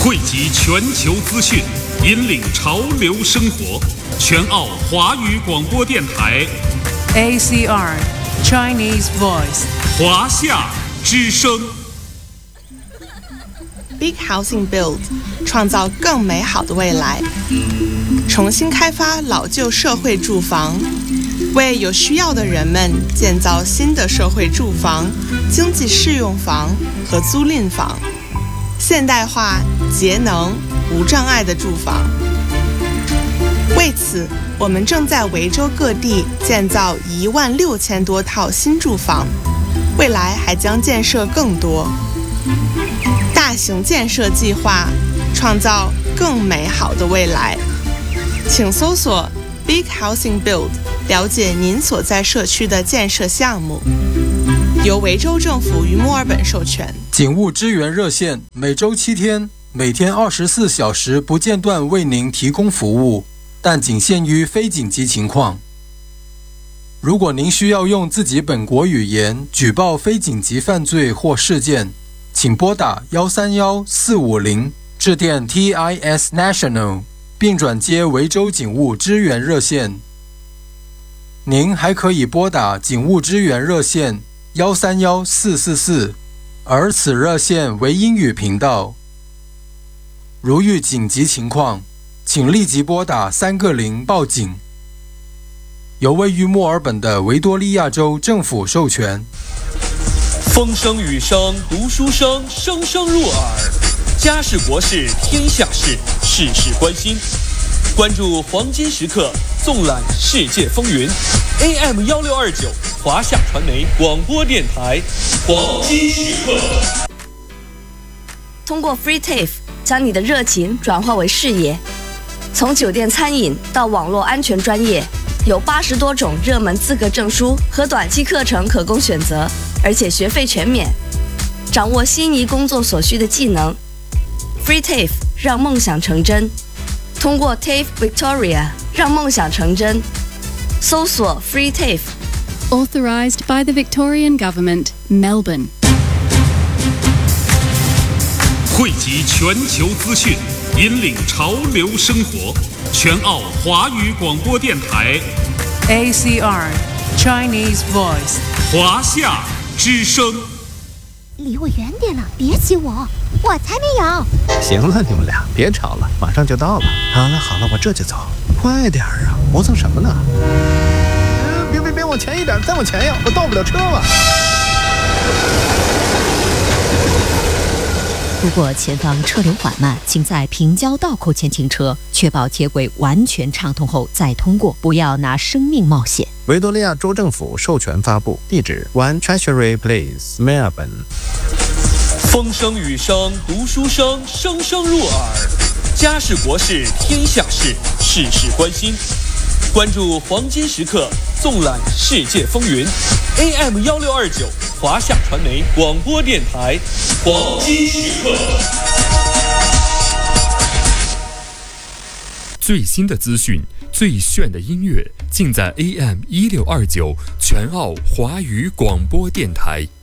汇集全球资讯，引领潮流生活。全澳华语广播电台 ACR Chinese Voice 华夏之声。 Big Housing Build 创造更美好的未来，重新开发老旧社会住房，为有需要的人们建造新的社会住房、经济适用房和租赁房，现代化、节能、无障碍的住房。为此，我们正在维州各地建造16000多套新住房，未来还将建设更多。大型建设计划，创造更美好的未来。请搜索 Big Housing Build， 了解您所在社区的建设项目。由维州政府与墨尔本授权。 警务支援热线每周7天，每天24小时不间断为您提供服务，但仅限于非紧急情况。如果您需要用自己本国语言举报非紧急犯罪或事件，请拨打131-450，致电 TIS National， 并转接维州警务支援热线。您还可以拨打警务支援热线131-444，而此热线为英语频道。如遇紧急情况，请立即拨打3个0报警。由位于墨尔本的维多利亚州政府授权。 风声雨声读书声，声声入耳。家事国事天下事，事事关心。关注黄金时刻，纵览世界风云。AM1629华夏传媒广播电台，黄金时刻。 通过 Free TAFE 将你的热情转化为事业。从酒店餐饮到网络安全专业，有80多种热门资格证书和短期课程可供选择，而且学费全免。掌握心仪工作所需的技能 ，Free TAFE 让梦想成真。通过 TAFE Victoria 让梦想成真。搜索 Free TAFE。Authorized by the Victorian Government, Melbourne。 汇集全球资讯，引领潮流生活。全澳华语广播电台 ACR Chinese Voice 华夏之声。 离我远点了，别挤我，我才没有。 行了，你们俩别吵了，马上就到了。好了，我这就走。快点啊，磨蹭什么呢？别往前一点，再往前呀，我到不了车了。 如果前方车流缓慢，请在平交道口前停车，确保铁轨完全畅通后再通过，不要拿生命冒险。 维多利亚州政府授权发布，地址 One Treasury Place Melbourne。 风声雨声读书声，声声入耳。家事国事天下事，事事关心。关注黄金时刻，纵览世界风云。AM1629华夏传媒广播电台，黄金时刻。 最新的资讯，最炫的音乐，尽在AM1629全澳华语广播电台。